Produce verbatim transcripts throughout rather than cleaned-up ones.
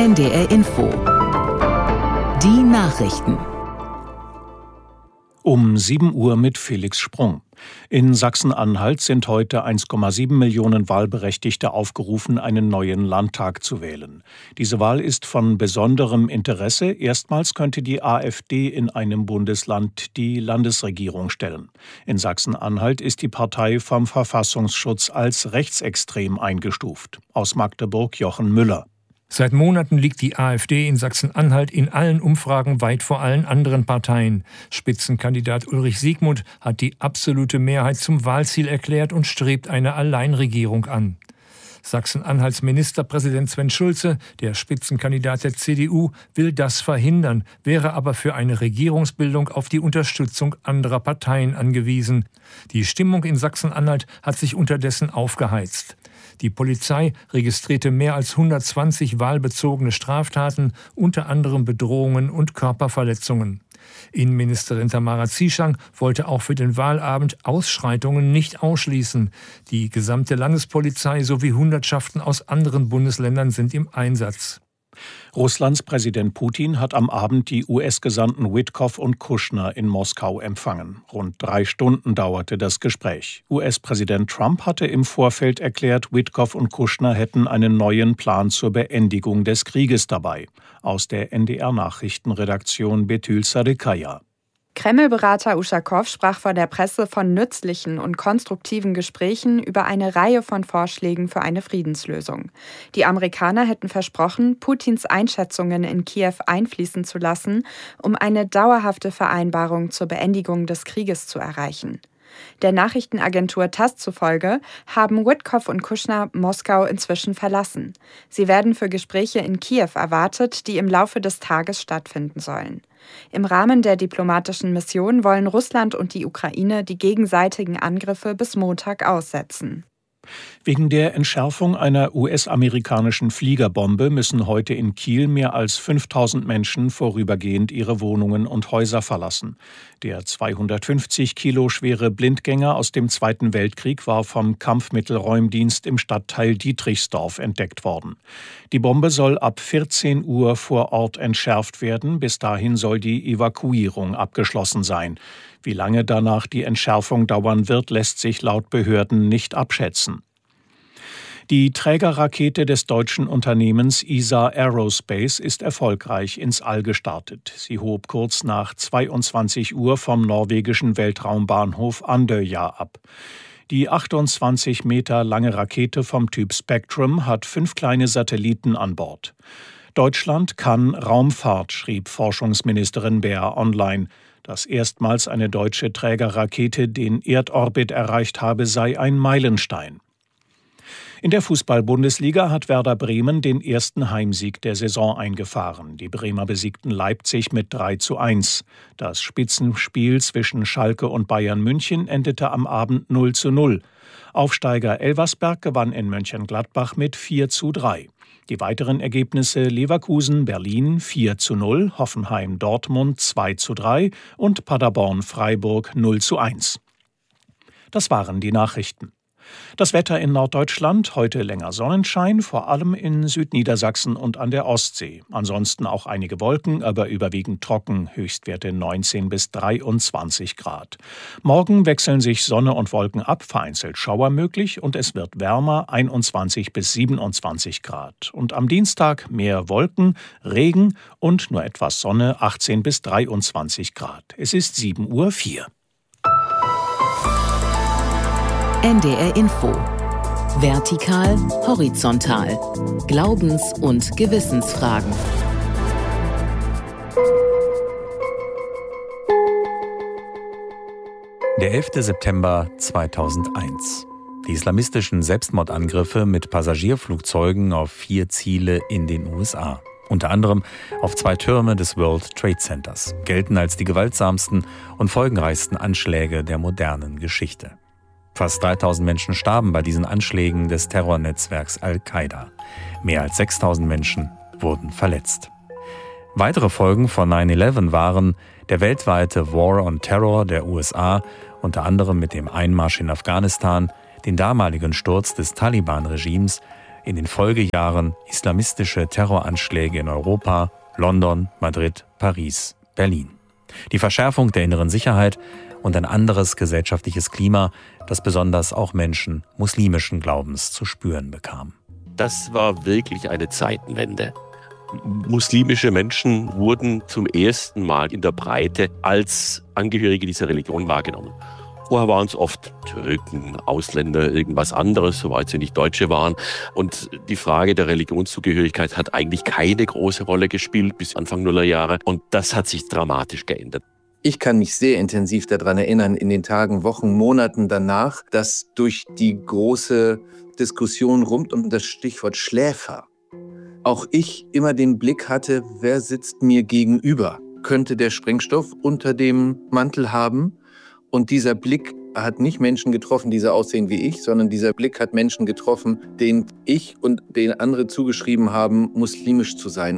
N D R Info. Die Nachrichten. Um sieben Uhr mit Felix Sprung. In Sachsen-Anhalt sind heute eins Komma sieben Millionen Wahlberechtigte aufgerufen, einen neuen Landtag zu wählen. Diese Wahl ist von besonderem Interesse. Erstmals könnte die AfD in einem Bundesland die Landesregierung stellen. In Sachsen-Anhalt ist die Partei vom Verfassungsschutz als rechtsextrem eingestuft. Aus Magdeburg Jochen Müller. Seit Monaten liegt die AfD in Sachsen-Anhalt in allen Umfragen weit vor allen anderen Parteien. Spitzenkandidat Ulrich Siegmund hat die absolute Mehrheit zum Wahlziel erklärt und strebt eine Alleinregierung an. Sachsen-Anhalts Ministerpräsident Sven Schulze, der Spitzenkandidat der C D U, will das verhindern, wäre aber für eine Regierungsbildung auf die Unterstützung anderer Parteien angewiesen. Die Stimmung in Sachsen-Anhalt hat sich unterdessen aufgeheizt. Die Polizei registrierte mehr als hundertzwanzig wahlbezogene Straftaten, unter anderem Bedrohungen und Körperverletzungen. Innenministerin Tamara Zieschang wollte auch für den Wahlabend Ausschreitungen nicht ausschließen. Die gesamte Landespolizei sowie Hundertschaften aus anderen Bundesländern sind im Einsatz. Russlands Präsident Putin hat am Abend die U S-Gesandten Witkoff und Kushner in Moskau empfangen. Rund drei Stunden dauerte das Gespräch. U S-Präsident Trump hatte im Vorfeld erklärt, Witkoff und Kushner hätten einen neuen Plan zur Beendigung des Krieges dabei. Aus der N D R-Nachrichtenredaktion Betül Sadekaya. Kreml-Berater Uschakow sprach vor der Presse von nützlichen und konstruktiven Gesprächen über eine Reihe von Vorschlägen für eine Friedenslösung. Die Amerikaner hätten versprochen, Putins Einschätzungen in Kiew einfließen zu lassen, um eine dauerhafte Vereinbarung zur Beendigung des Krieges zu erreichen. Der Nachrichtenagentur TASS zufolge haben Witkoff und Kushner Moskau inzwischen verlassen. Sie werden für Gespräche in Kiew erwartet, die im Laufe des Tages stattfinden sollen. Im Rahmen der diplomatischen Mission wollen Russland und die Ukraine die gegenseitigen Angriffe bis Montag aussetzen. Wegen der Entschärfung einer U S-amerikanischen Fliegerbombe müssen heute in Kiel mehr als fünftausend Menschen vorübergehend ihre Wohnungen und Häuser verlassen. Der zweihundertfünfzig Kilo schwere Blindgänger aus dem Zweiten Weltkrieg war vom Kampfmittelräumdienst im Stadtteil Dietrichsdorf entdeckt worden. Die Bombe soll ab vierzehn Uhr vor Ort entschärft werden. Bis dahin soll die Evakuierung abgeschlossen sein. Wie lange danach die Entschärfung dauern wird, lässt sich laut Behörden nicht abschätzen. Die Trägerrakete des deutschen Unternehmens E S A Aerospace ist erfolgreich ins All gestartet. Sie hob kurz nach zweiundzwanzig Uhr vom norwegischen Weltraumbahnhof Andøya ab. Die achtundzwanzig Meter lange Rakete vom Typ Spectrum hat fünf kleine Satelliten an Bord. Deutschland kann Raumfahrt, schrieb Forschungsministerin Baer online. Dass erstmals eine deutsche Trägerrakete den Erdorbit erreicht habe, sei ein Meilenstein. In der Fußball-Bundesliga hat Werder Bremen den ersten Heimsieg der Saison eingefahren. Die Bremer besiegten Leipzig mit drei zu eins. Das Spitzenspiel zwischen Schalke und Bayern München endete am Abend null zu null. Aufsteiger Elversberg gewann in Mönchengladbach mit vier zu drei. Die weiteren Ergebnisse: Leverkusen Berlin vier zu null, Hoffenheim Dortmund zwei zu drei und Paderborn Freiburg null zu eins. Das waren die Nachrichten. Das Wetter in Norddeutschland: heute länger Sonnenschein, vor allem in Südniedersachsen und an der Ostsee. Ansonsten auch einige Wolken, aber überwiegend trocken, Höchstwerte neunzehn bis dreiundzwanzig Grad. Morgen wechseln sich Sonne und Wolken ab, vereinzelt Schauer möglich und es wird wärmer, einundzwanzig bis siebenundzwanzig Grad. Und am Dienstag mehr Wolken, Regen und nur etwas Sonne, achtzehn bis dreiundzwanzig Grad. Es ist sieben Uhr vier. N D R Info. Vertikal, horizontal. Glaubens- und Gewissensfragen. Der elfte September zweitausendeins. Die islamistischen Selbstmordangriffe mit Passagierflugzeugen auf vier Ziele in den U S A. Unter anderem auf zwei Türme des World Trade Centers. Gelten als die gewaltsamsten und folgenreichsten Anschläge der modernen Geschichte. Fast dreitausend Menschen starben bei diesen Anschlägen des Terrornetzwerks Al-Qaida. Mehr als sechstausend Menschen wurden verletzt. Weitere Folgen von neun elf waren der weltweite War on Terror der U S A, unter anderem mit dem Einmarsch in Afghanistan, den damaligen Sturz des Taliban-Regimes, in den Folgejahren islamistische Terroranschläge in Europa, London, Madrid, Paris, Berlin. Die Verschärfung der inneren Sicherheit und ein anderes gesellschaftliches Klima, das besonders auch Menschen muslimischen Glaubens zu spüren bekam. Das war wirklich eine Zeitenwende. Muslimische Menschen wurden zum ersten Mal in der Breite als Angehörige dieser Religion wahrgenommen. Vorher waren es oft Türken, Ausländer, irgendwas anderes, soweit sie nicht Deutsche waren. Und die Frage der Religionszugehörigkeit hat eigentlich keine große Rolle gespielt bis Anfang Nullerjahre. Und das hat sich dramatisch geändert. Ich kann mich sehr intensiv daran erinnern, in den Tagen, Wochen, Monaten danach, dass durch die große Diskussion rund um das Stichwort Schläfer auch ich immer den Blick hatte, wer sitzt mir gegenüber? Könnte der Sprengstoff unter dem Mantel haben? Und dieser Blick hat nicht Menschen getroffen, die so aussehen wie ich, sondern dieser Blick hat Menschen getroffen, denen ich und denen andere zugeschrieben haben, muslimisch zu sein.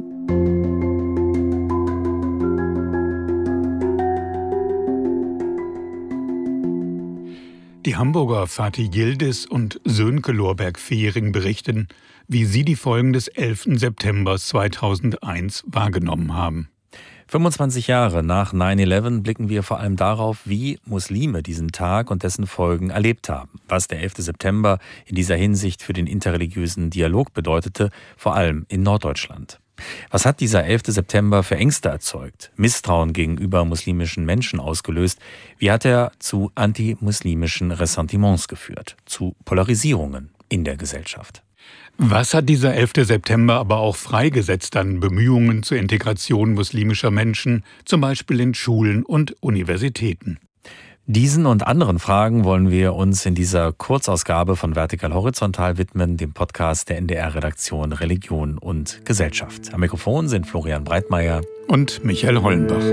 Die Hamburger Fatih Yildiz und Sönke Lorberg-Fehring berichten, wie sie die Folgen des elften September zweitausendeins wahrgenommen haben. fünfundzwanzig Jahre nach neun elf blicken wir vor allem darauf, wie Muslime diesen Tag und dessen Folgen erlebt haben. Was der elfte September in dieser Hinsicht für den interreligiösen Dialog bedeutete, vor allem in Norddeutschland. Was hat dieser elfte September für Ängste erzeugt, Misstrauen gegenüber muslimischen Menschen ausgelöst? Wie hat er zu antimuslimischen Ressentiments geführt, zu Polarisierungen in der Gesellschaft? Was hat dieser elfte September aber auch freigesetzt an Bemühungen zur Integration muslimischer Menschen, zum Beispiel in Schulen und Universitäten? Diesen und anderen Fragen wollen wir uns in dieser Kurzausgabe von Vertikal Horizontal widmen, dem Podcast der N D R-Redaktion Religion und Gesellschaft. Am Mikrofon sind Florian Breitmeier und Michael Hollenbach.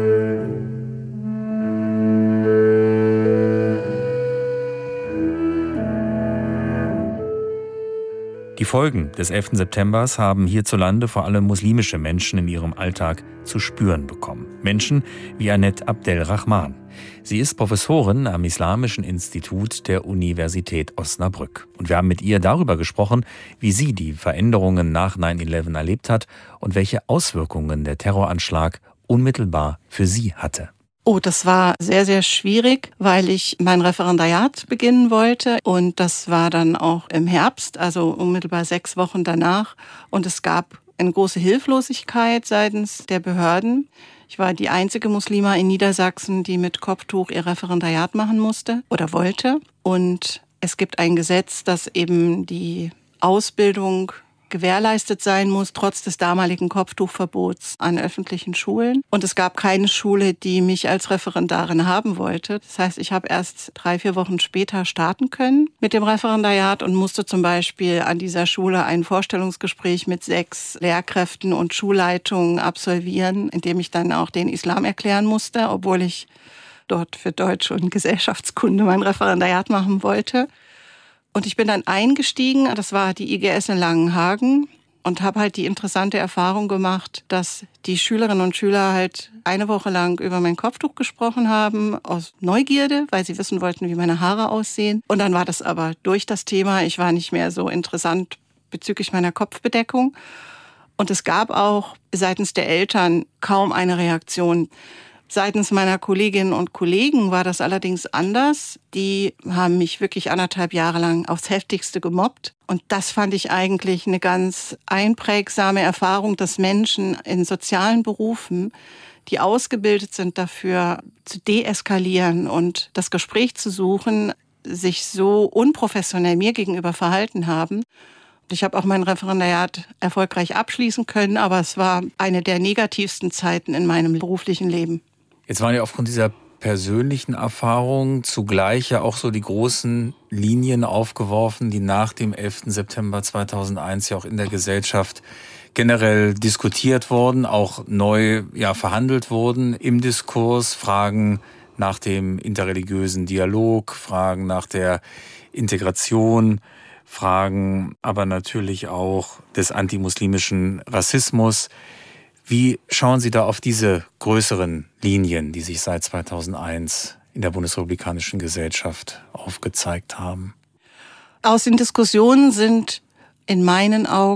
Die Folgen des elften Septembers haben hierzulande vor allem muslimische Menschen in ihrem Alltag zu spüren bekommen. Menschen wie Annette Abdelrahman. Sie ist Professorin am Islamischen Institut der Universität Osnabrück. Und wir haben mit ihr darüber gesprochen, wie sie die Veränderungen nach neun elf erlebt hat und welche Auswirkungen der Terroranschlag unmittelbar für sie hatte. Oh, das war sehr, sehr schwierig, weil ich mein Referendariat beginnen wollte. Und das war dann auch im Herbst, also unmittelbar sechs Wochen danach. Und es gab eine große Hilflosigkeit seitens der Behörden. Ich war die einzige Muslima in Niedersachsen, die mit Kopftuch ihr Referendariat machen musste oder wollte. Und es gibt ein Gesetz, das eben die Ausbildung gewährleistet sein muss, trotz des damaligen Kopftuchverbots an öffentlichen Schulen. Und es gab keine Schule, die mich als Referendarin haben wollte. Das heißt, ich habe erst drei, vier Wochen später starten können mit dem Referendariat und musste zum Beispiel an dieser Schule ein Vorstellungsgespräch mit sechs Lehrkräften und Schulleitungen absolvieren, in dem ich dann auch den Islam erklären musste, obwohl ich dort für Deutsch und Gesellschaftskunde mein Referendariat machen wollte. Und ich bin dann eingestiegen, das war die I G S in Langenhagen, und habe halt die interessante Erfahrung gemacht, dass die Schülerinnen und Schüler halt eine Woche lang über mein Kopftuch gesprochen haben, aus Neugierde, weil sie wissen wollten, wie meine Haare aussehen. Und dann war das aber durch das Thema, ich war nicht mehr so interessant bezüglich meiner Kopfbedeckung. Und es gab auch seitens der Eltern kaum eine Reaktion. Seitens meiner Kolleginnen und Kollegen war das allerdings anders. Die haben mich wirklich anderthalb Jahre lang aufs Heftigste gemobbt. Und das fand ich eigentlich eine ganz einprägsame Erfahrung, dass Menschen in sozialen Berufen, die ausgebildet sind dafür, zu deeskalieren und das Gespräch zu suchen, sich so unprofessionell mir gegenüber verhalten haben. Ich habe auch mein Referendariat erfolgreich abschließen können, aber es war eine der negativsten Zeiten in meinem beruflichen Leben. Jetzt waren ja aufgrund dieser persönlichen Erfahrung zugleich ja auch so die großen Linien aufgeworfen, die nach dem elften September zweitausendeins ja auch in der Gesellschaft generell diskutiert wurden, auch neu ja verhandelt wurden im Diskurs. Fragen nach dem interreligiösen Dialog, Fragen nach der Integration, Fragen aber natürlich auch des antimuslimischen Rassismus. Wie schauen Sie da auf diese größeren Linien, die sich seit zweitausendeins in der bundesrepublikanischen Gesellschaft aufgezeigt haben? Aus den Diskussionen sind in meinen Augen